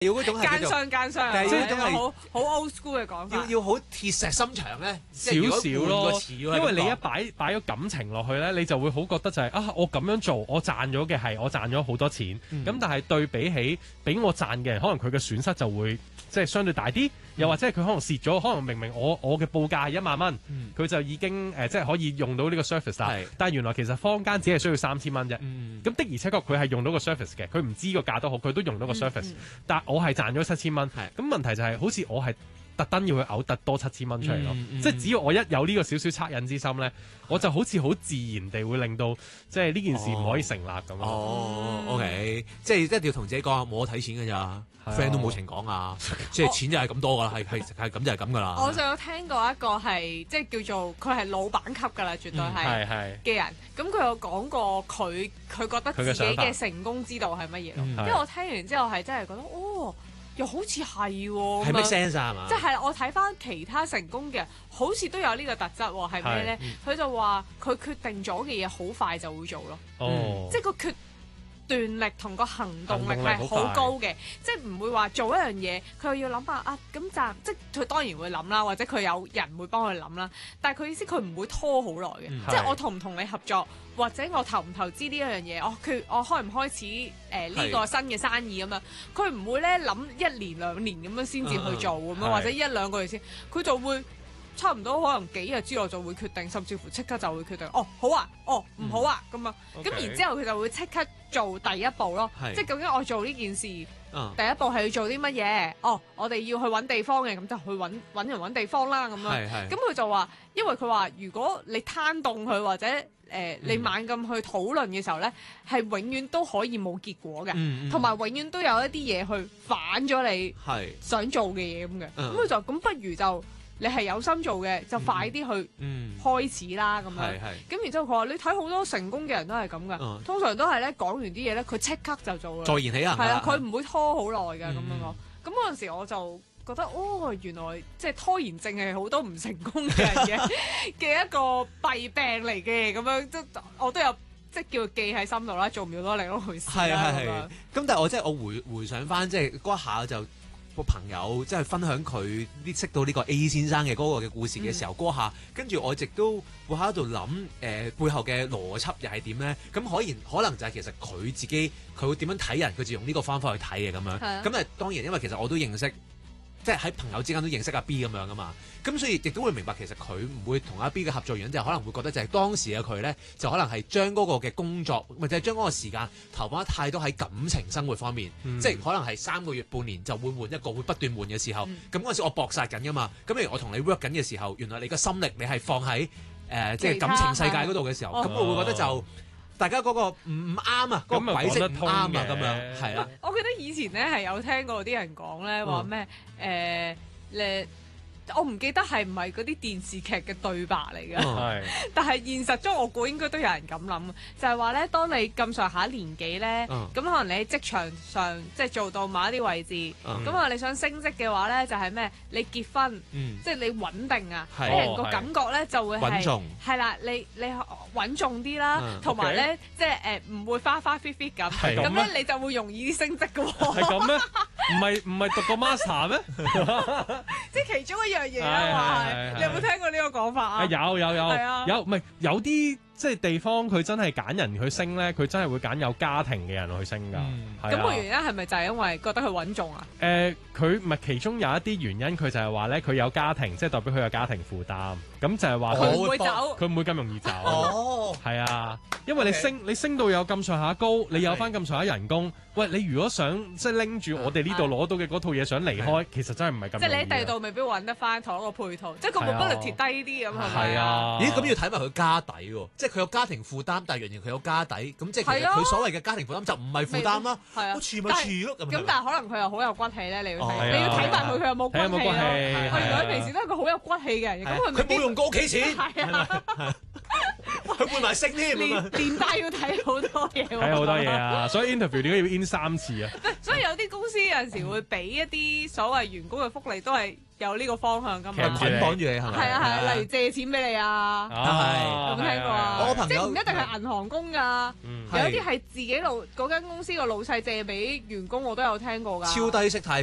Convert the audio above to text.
要嗰種係奸商， 但係即呢種係好 old school 嘅講法。 要好鐵石心腸咧， 少少咯，因為你一擺擺咗感情落去咧，你就會好覺得就係、我咁樣做，我賺咗嘅係我賺咗好多錢，咁、但係對比起俾我賺嘅人，可能佢嘅損失就會即係相對大啲，又或者係佢可能蝕咗，可能明明我嘅報價係1萬蚊，佢就已經即係可以用到呢個 service 啦，但係原來其實坊間只係需要3000蚊啫，咁的而且確佢係用到個 service 嘅，佢唔知個價都好，佢都用到個 service，但係我係賺咗7000蚊，咁問題就係好似我係特登要去嘔突多7000蚊出嚟咯，即係只要我一有呢個少少惻隱之心咧，我就好似好自然地會令到即係呢件事唔可以成立咁咯。 OK， 即係一定要同自己講，冇我睇錢㗎咋，friend 都冇情講啊，即係錢就係咁多㗎啦，係咁就係咁㗎啦。 我就有聽過一個係即係叫做佢係老闆級㗎啦，絕對係嘅人。咁佢有講過佢覺得自己嘅成功之道係乜嘢咯？因為我聽完之後係真係覺得又好似係喎， 係 make sense 啊嘛？ 即係我睇翻其他成功嘅人，好似都有呢個特質喎。係咩咧？佢就話佢決定咗嘅嘢好快就會做咯。即係個決斷力同個行動力係好高嘅，即係唔會話做一樣嘢，佢又要諗下咁即係佢當然會諗啦，或者佢有人會幫佢諗啦。但係佢意思佢唔會拖好耐嘅，即係我同唔同你合作，或者我投唔投資呢一樣嘢，我開唔開始呢個新嘅生意咁樣，佢唔會咧諗1年2年咁樣先至去做咁樣，或者1、2個月先，佢就會差唔多可能幾日之內就會決定，甚至乎即刻就會決定。好啊，唔好啊咁啊，咁然之後佢就會即刻做第一步咯，即係究竟我做呢件事，第一步係要做啲乜嘢？我哋要去揾地方嘅，咁就去揾人揾地方啦咁樣。咁佢就話，因為佢話如果你攤凍佢或者你猛咁去討論嘅時候咧，係永遠都可以冇結果嘅，同埋永遠都有一啲嘢去反咗你想做嘅嘢咁嘅。咁佢就咁不如就你係有心做嘅，就快啲去開始啦咁樣。咁然之後佢話你睇好多成功嘅人都係咁噶，通常都係咧講完啲嘢咧，佢即刻就做啦。 坐言起行。係啊，佢唔會拖好耐㗎咁樣講。咁嗰陣時我就覺得原來即係拖延症係好多唔成功嘅人嘅一個弊病嚟嘅，咁樣即我都有即係叫記喺心度啦，做唔到多另一回事啦。 咁但係我回想翻即係嗰一下就個朋友即係分享佢識到呢個 A 先生嘅嗰個嘅故事嘅時候，嗰下跟住我一直都會喺度諗背後嘅邏輯又係點咧？咁可能就係其實佢自己佢會點樣睇人，佢就用呢個方法去睇嘅咁樣。咁當然因為其實我都認識。即係喺朋友之間都認識阿 B 咁樣噶嘛，咁所以亦都會明白其實佢唔會同阿 B 嘅合作原因就係可能會覺得就係當時嘅佢咧就可能係將嗰個嘅工作或者係將嗰個時間投放得太多喺感情生活方面，即係可能係3個月半年就會換一個會不斷換嘅時候，咁嗰陣時我搏殺緊噶嘛，咁譬如我同你 work 緊嘅時候，原來你個心力你係放喺即係感情世界嗰度嘅時候，咁我會覺得就。大家嗰個唔啱啊，嗰個軌跡唔啱啊，咁樣係啦。 我記得以前咧係有聽過啲人講咧話咩我唔記得係唔係嗰啲電視劇嘅對白嚟嘅，但係現實中我估應該都有人咁諗，就係話咧，當你咁上下年紀咧，咁可能你喺職場上即係做到某一啲位置，咁啊你想升職嘅話咧，就係咩？你結婚，即係你穩定啊，俾人個感覺咧就會係啦，你穩重啲啦，同埋咧即係唔會花花 fit fit 咁，咁咧你就會容易啲升職嘅喎。係咁咩？唔係讀過 master 咩？即係其中一樣嘢啊嘛，你有冇聽過呢個講法啊？有，唔係有啲即係地方佢真係揀人去升咧，佢真係會揀有家庭嘅人去升㗎。咁個原因係咪就係因為覺得佢穩重啊？佢唔係其中有一啲原因，佢就係話咧佢有家庭，即係代表佢有家庭負擔。咁就係話佢唔會走，佢唔會咁容易走。係啊，因為你升到有咁上下高，你有翻咁上下人工。喂，你如果想即係拎住我哋呢度攞到嘅嗰套嘢想離開，其實真係唔係咁容易。即係你喺第二度未必揾得翻同一個配套，即係個 mobility 低啲咁係咪啊？咦，咁要睇埋佢家底喎，即係佢有家庭負擔，但係仍然佢有家底，咁即係其實佢所謂嘅家庭負擔就唔係負擔啦。係啊，似咪似咯咁。但係可能佢又好有骨氣咧，你要睇埋佢有冇骨氣咯。原來平時都係個好有骨氣嘅人，咁佢冇用過屋企錢。 佢換埋聲添， 連帶要睇好多嘢喎。 睇好多嘢啊！所以 interview 點解要 in 3次啊？ 所以有啲公司有陣時會俾一啲所謂員工嘅福利，都係有呢個方向㗎嘛。 捆綁住你係咪？ 係啊，例如借錢俾你啊，有冇聽過啊？ 我朋友即係唔一定係銀行工㗎，有啲係自己嗰間公司個老細借俾員工，我都有聽過㗎。 超低息貸